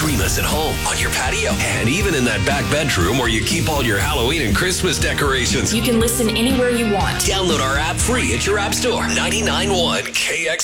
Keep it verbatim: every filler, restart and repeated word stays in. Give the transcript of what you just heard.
Stream us at home, on your patio, and even in that back bedroom where you keep all your Halloween and Christmas decorations. You can listen anywhere you want. Download our app free at your app store. ninety-nine point one K X